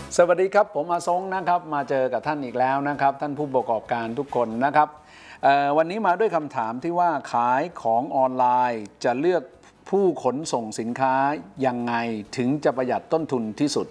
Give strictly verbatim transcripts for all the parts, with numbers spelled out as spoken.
สวัสดีครับผมอาซงนะครับมาเจอกับท่านอีกแล้วนะครับท่านผู้ประกอบการทุกคนนะครับวันนี้มาด้วยคำถามที่ว่าขายของออนไลน์จะเลือกผู้ขนส่งสินค้ายังไงถึงจะประหยัดต้นทุนที่สุด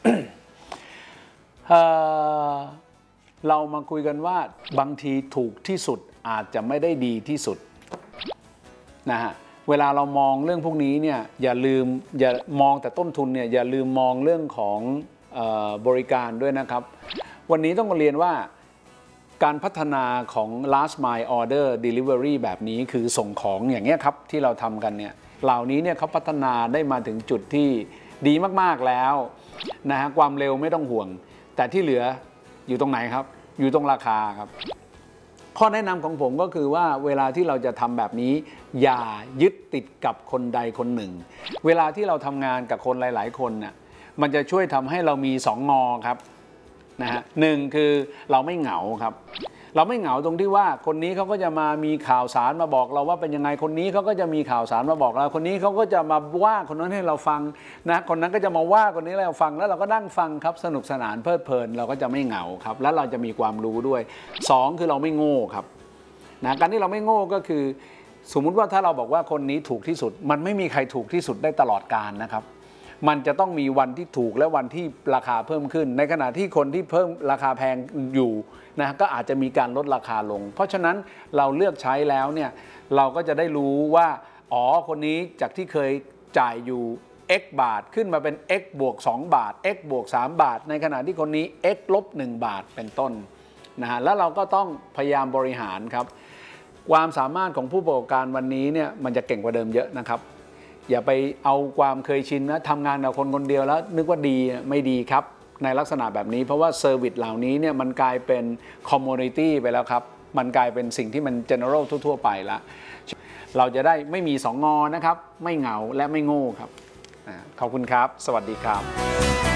เ, เรามาคุยกันว่าบางทีถูกที่สุดอาจจะไม่ได้ดีที่สุดนะฮะเวลาเรามองเรื่องพวกนี้เนี่ยอย่าลืมอย่ามองแต่ต้นทุนเนี่ยอย่าลืมมองเรื่องของบริการด้วยนะครับวันนี้ต้องเรียนว่าการพัฒนาของ last mile order delivery แบบนี้คือส่งของอย่างเงี้ยครับที่เราทำกันเนี่ยเหล่านี้เนี่ยเขาพัฒนาได้มาถึงจุดที่ดีมากๆแล้วนะฮะความเร็วไม่ต้องห่วงแต่ที่เหลืออยู่ตรงไหนครับอยู่ตรงราคาครับข้อแนะนำของผมก็คือว่าเวลาที่เราจะทำแบบนี้อย่ายึดติดกับคนใดคนหนึ่งเวลาที่เราทำงานกับคนหลายๆคนน่ะมันจะช่วยทำให้เรามีสองงอครับนะฮะหนึ่งคือเราไม่เหงาครับเราไม่เหงาตรงที่ว่าคนนี้เขาก็จะมามีข่าวสารมาบอกเราว่าเป็นยังไงคนนี้เขาก็จะมีข่าวสารมาบอกเราคนนี้เขาก็จะมาว่าคนนั้นให้เราฟังนะคนนั้นก็จะมาว่าคนนี้ให้เราฟังแล้วเราก็นั่งฟังครับสนุกสนานเพลิดเพลินเราก็จะไม่เหงาครับแล้วเราจะมีความรู้ด้วยสองคือเราไม่โง่ครับนะการที่เราไม่โง่ก็คือสมมุติว่าถ้าเราบอกว่าคนนี้ถูกที่สุดมันไม่มีใครถูกที่สุดได้ตลอดกาลนะครับมันจะต้องมีวันที่ถูกและวันที่ราคาเพิ่มขึ้นในขณะที่คนที่เพิ่มราคาแพงอยู่นะก็อาจจะมีการลดราคาลงเพราะฉะนั้นเราเลือกใช้แล้วเนี่ยเราก็จะได้รู้ว่าอ๋อคนนี้จากที่เคยจ่ายอยู่ x บาทขึ้นมาเป็น x บวกสองบาท x บวกสามบาทในขณะที่คนนี้ x ลบหนึ่งบาทเป็นต้นนะฮะแล้วเราก็ต้องพยายามบริหารครับความสามารถของผู้ประกอบการวันนี้เนี่ยมันจะเก่งกว่าเดิมเยอะนะครับอย่าไปเอาความเคยชินนะทำงานกับคนคนเดียวแล้วนึกว่าดีไม่ดีครับในลักษณะแบบนี้เพราะว่าเซอร์วิสเหล่านี้เนี่ยมันกลายเป็นคอมมูนิตี้ไปแล้วครับมันกลายเป็นสิ่งที่มัน general ทั่วๆไปละเราจะได้ไม่มีสองงอนะครับไม่เหงาและไม่โง่ครับขอบคุณครับสวัสดีครับ